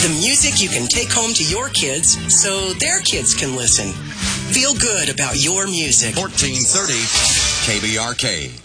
The music you can take home to your kids so their kids can listen. Feel good about your music. 1430 KBRK.